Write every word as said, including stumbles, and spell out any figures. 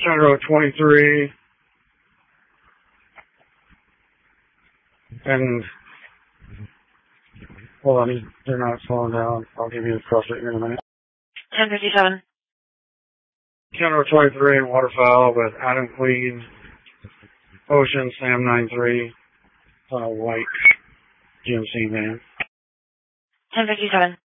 County Road twenty-three. And, hold on, they're not slowing down. I'll give you the cross rate here in a minute. ten fifty-seven. County Road twenty-three in Waterfowl with Adam Cleave, Ocean, Sam ninety-three, uh, white G M C van. ten fifty-seven.